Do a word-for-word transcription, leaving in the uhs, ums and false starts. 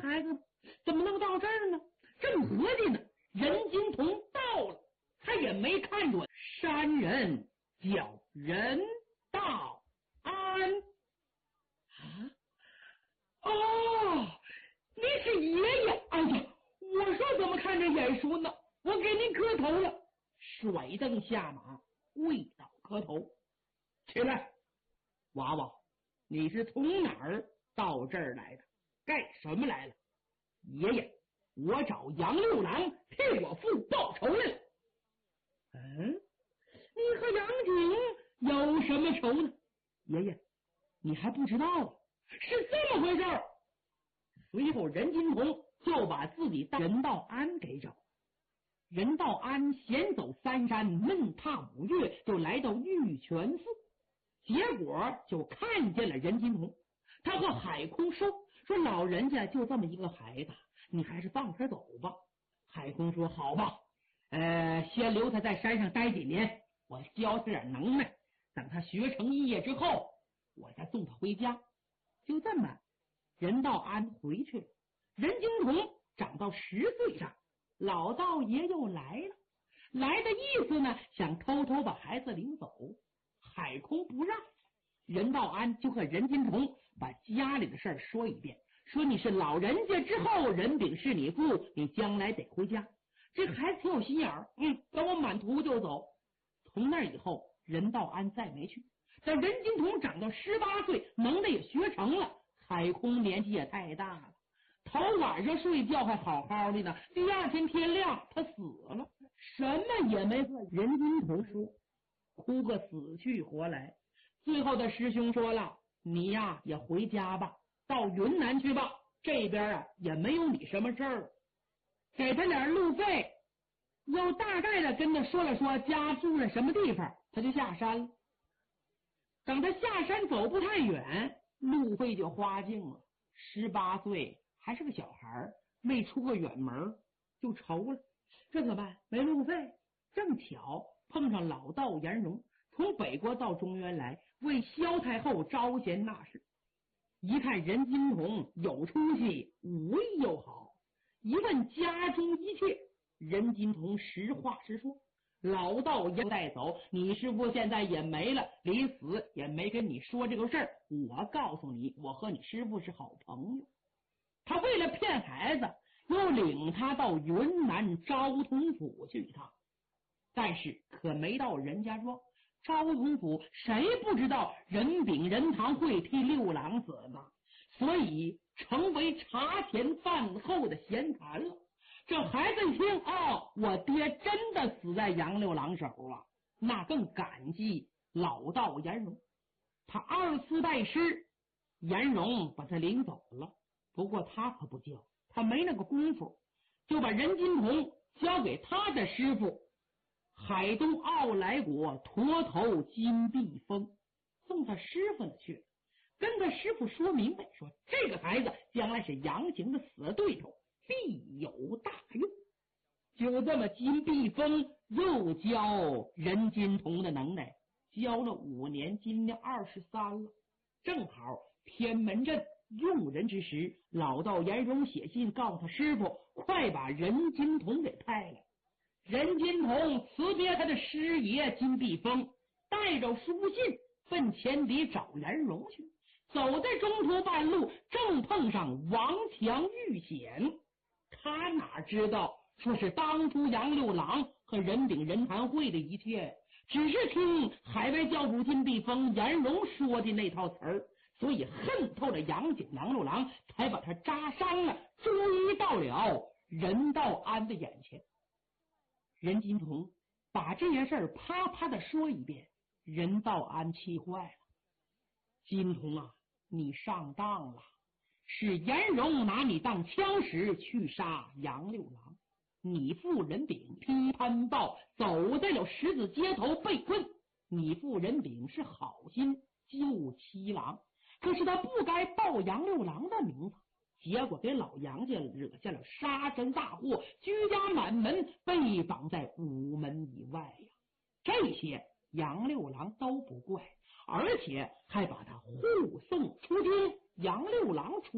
孩子怎么能到这儿呢？正合计呢，任金童到了，他也没看准山人叫任道安啊！哦，你是爷爷！哎呀，我说怎么看着眼熟呢？我给您磕头了，甩蹬下马，跪倒磕头。起来，娃娃，你是从哪儿到这儿来的？干什么来了？爷爷，我找杨六郎替我父报仇来了。嗯，你和杨景有什么仇呢？爷爷，你还不知道啊？是这么回事儿。随后任金童就把自己任道安给找。任道安闲走三山，闷踏五岳，就来到玉泉寺，结果就看见了任金童。他和海空说说老人家就这么一个孩子，你还是放他走吧。海空说好吧，呃，先留他在山上待几年，我教他点能耐，等他学成一业之后，我再送他回家。就这么，任道安回去了。任金童长到十岁上，老道爷又来了，来的意思呢，想偷偷把孩子领走。海空不让，任道安就和任金童把家里的事儿说一遍，说你是老人家之后，任炳是你父，你将来得回家。这孩子挺有心眼儿，嗯，等我满图就走。从那以后，任道安再没去。但任金童长到十八岁，能耐也学成了。海空年纪也太大了，头晚上睡觉还好好的呢，第二天天亮他死了，什么也没和任金童说，哭个死去活来。最后的师兄说了，你呀也回家吧，到云南去吧，这边啊也没有你什么事儿，给他点路费，又大概的跟他说了说家住在什么地方，他就下山了。等他下山走不太远，路费就花尽了。十八岁还是个小孩，没出过远门就愁了，这怎么办？没路费。正巧碰上老道颜容从北国到中原来，为萧太后招贤纳士。一看任金童有出息，武艺又好，一问家中一切，任金童实话实说。老道要带走，你师父现在也没了，临死也没跟你说这个事儿。我告诉你，我和你师父是好朋友。他为了骗孩子，又领他到云南昭通府去一趟。但是可没到人家庄，昭通府谁不知道任炳、任堂会替六郎死呢？所以成为茶前饭后的闲谈了。这孩子一听，哦，我爹真的死在杨六郎手啊，那更感激老道颜容。他二次拜师，颜容把他领走了，不过他可不教，他没那个功夫，就把任金童交给他的师傅海东奥莱国驼头金碧峰，送他师傅那去了，跟他师傅说明白，说这个孩子将来是杨景的死对头，必有大用。就这么金碧峰又教任金童的能耐，教了五年，今年二十三了。正好天门阵用人之时，老道颜容写信告诉他师傅，快把任金童给派来。任金童辞别他的师爷金碧峰，带着书信奔前敌找颜容去。走在中途半路，正碰上王强遇险。他哪知道说是当初杨六郎和任炳、任谈会的一切，只是听海外教主金碧峰、颜容说的那套词儿，所以恨透了杨景、杨六郎，才把他扎伤了，终于到了任道安的眼前。任金童把这件事啪啪的说一遍，任道安气坏了。金童啊，你上当了，是颜容拿你当枪使去杀杨六郎，你父任炳批潘豹走在了十字街头被困，你父任炳是好心救七郎，可是他不该报杨六郎的名字，结果给老杨家惹下了杀身大祸，居家满门，被绑在午门以外呀。这些杨六郎都不怪，而且还把他护送出京。杨六郎出